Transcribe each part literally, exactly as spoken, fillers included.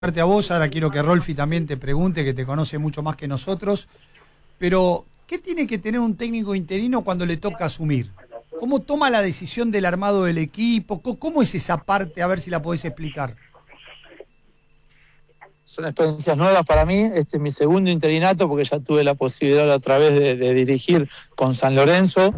A vos, ahora quiero que Rolfi también te pregunte, que te conoce mucho más que nosotros, pero ¿qué tiene que tener un técnico interino cuando le toca asumir? ¿Cómo toma la decisión del armado del equipo? ¿Cómo es esa parte? A ver si la podés explicar. Son experiencias nuevas para mí. Este es mi segundo interinato porque ya tuve la posibilidad otra vez de, de dirigir con San Lorenzo,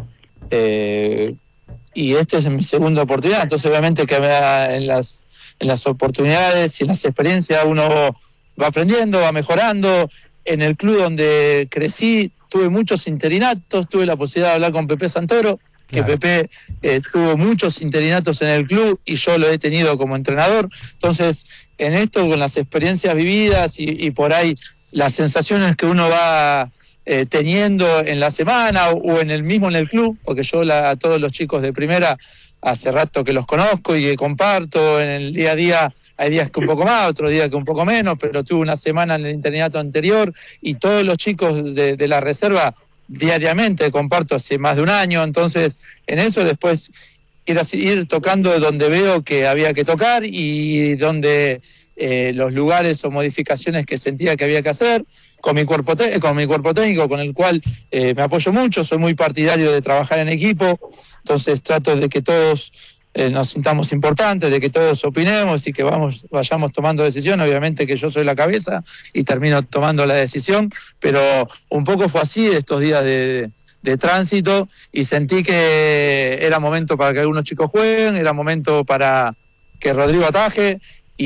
eh, y esta es mi segunda oportunidad. Entonces obviamente que en las, en las oportunidades y en las experiencias uno va aprendiendo, va mejorando. En el club donde crecí tuve muchos interinatos, tuve la posibilidad de hablar con Pepe Santoro, claro. que Pepe eh, tuvo muchos interinatos en el club y yo lo he tenido como entrenador. Entonces, en esto, con las experiencias vividas y, y por ahí las sensaciones que uno va eh, teniendo en la semana o, o en el mismo en el club, porque yo la, a todos los chicos de primera hace rato que los conozco y que comparto en el día a día. Hay días que un poco más, otros días que un poco menos, pero tuve una semana en el internato anterior y todos los chicos de, de la reserva diariamente comparto hace más de un año. Entonces en eso después ir, a, ir tocando donde veo que había que tocar y donde eh, los lugares o modificaciones que sentía que había que hacer con mi cuerpo, te- con mi cuerpo técnico, con el cual eh, me apoyo mucho. Soy muy partidario de trabajar en equipo, entonces trato de que todos Eh, nos sintamos importantes, de que todos opinemos y que vamos vayamos tomando decisiones. Obviamente que yo soy la cabeza y termino tomando la decisión, pero un poco fue así estos días de, de tránsito y sentí que era momento para que algunos chicos jueguen, era momento para que Rodrigo ataje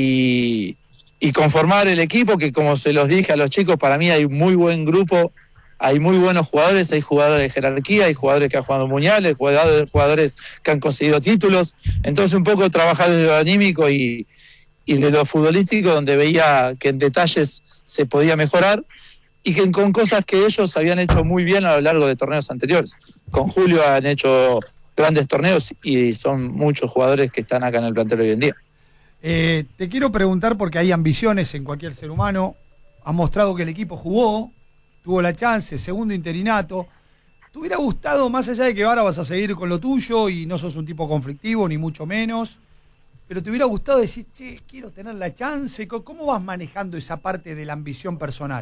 y, y conformar el equipo, que como se los dije a los chicos, para mí hay un muy buen grupo. Hay muy buenos jugadores, hay jugadores de jerarquía, hay jugadores que han jugado mundiales, jugadores, jugadores que han conseguido títulos. Entonces un poco trabajar desde lo anímico y, y de lo futbolístico, donde veía que en detalles se podía mejorar y que con cosas que ellos habían hecho muy bien a lo largo de torneos anteriores. Con Julio han hecho grandes torneos y son muchos jugadores que están acá en el plantel hoy en día. Eh, te quiero preguntar, porque hay ambiciones en cualquier ser humano. Ha mostrado que el equipo jugó, tuvo la chance, segundo interinato. ¿Te hubiera gustado, más allá de que ahora vas a seguir con lo tuyo y no sos un tipo conflictivo, ni mucho menos, pero te hubiera gustado decir, che, quiero tener la chance? ¿Cómo vas manejando esa parte de la ambición personal?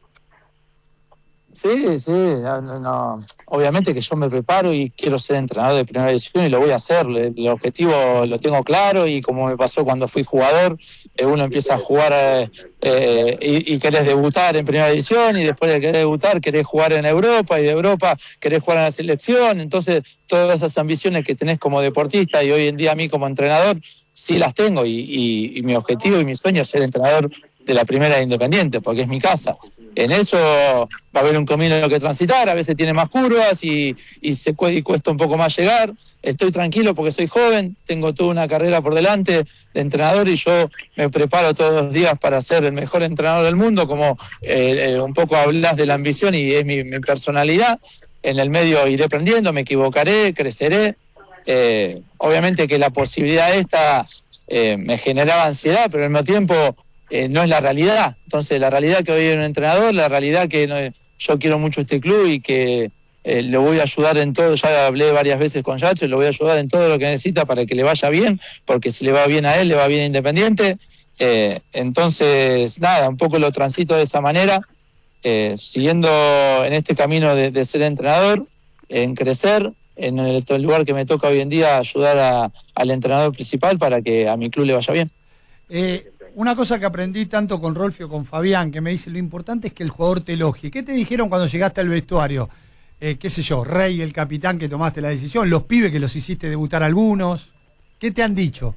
Sí, sí, no, no. Obviamente que yo me preparo y quiero ser entrenador de primera división y lo voy a hacer. El objetivo lo tengo claro y como me pasó cuando fui jugador, eh, uno empieza a jugar eh, eh, y, y querés debutar en primera división y después de querer debutar querés jugar en Europa y de Europa querés jugar en la selección. Entonces todas esas ambiciones que tenés como deportista y hoy en día a mí como entrenador, sí las tengo y, y, y mi objetivo y mi sueño es ser entrenador de la primera de Independiente, porque es mi casa. En eso va a haber un camino que transitar, a veces tiene más curvas y, y se y cuesta un poco más llegar. Estoy tranquilo porque soy joven, tengo toda una carrera por delante de entrenador y yo me preparo todos los días para ser el mejor entrenador del mundo, como eh, eh, un poco hablas de la ambición y es mi, mi personalidad. En el medio iré aprendiendo, me equivocaré, creceré. Eh, obviamente que la posibilidad esta eh, me generaba ansiedad, pero al mismo tiempo Eh, no es la realidad. Entonces la realidad que hoy es un entrenador, la realidad que no, yo quiero mucho este club y que eh, lo voy a ayudar en todo. Ya hablé varias veces con Yacho, lo voy a ayudar en todo lo que necesita para que le vaya bien, porque si le va bien a él, le va bien a Independiente. Eh, entonces nada, un poco lo transito de esa manera, eh, siguiendo en este camino de, de ser entrenador, en crecer, en el, el lugar que me toca hoy en día, ayudar a, al entrenador principal para que a mi club le vaya bien. Eh, Una cosa que aprendí tanto con Rolfi o con Fabián, que me dice, lo importante es que el jugador te elogie. ¿Qué te dijeron cuando llegaste al vestuario? Eh, qué sé yo, Rey, el capitán que tomaste la decisión, los pibes que los hiciste debutar algunos. ¿Qué te han dicho?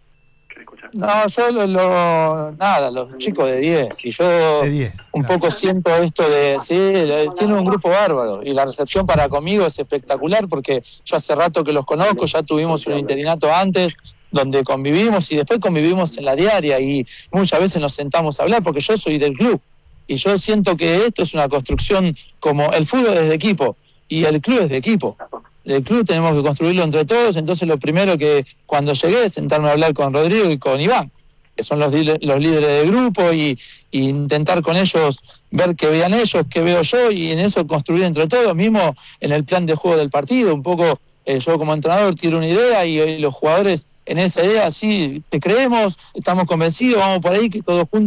No, yo lo, lo nada, los chicos de diez, y yo de diez, un claro. poco siento esto de, sí, tiene un grupo bárbaro, y la recepción para conmigo es espectacular, porque yo hace rato que los conozco, ya tuvimos un interinato antes, donde convivimos, y después convivimos en la diaria, y muchas veces nos sentamos a hablar, porque yo soy del club, y yo siento que esto es una construcción, como el fútbol es de equipo, y el club es de equipo. El club tenemos que construirlo entre todos, entonces lo primero que cuando llegué es sentarme a hablar con Rodrigo y con Iván, que son los, los líderes del grupo, y, y intentar con ellos ver qué vean ellos, qué veo yo, y en eso construir entre todos, mismo en el plan de juego del partido, un poco Eh, yo como entrenador tiro una idea y, y los jugadores en esa idea, sí, te creemos, estamos convencidos, vamos por ahí, que todos juntos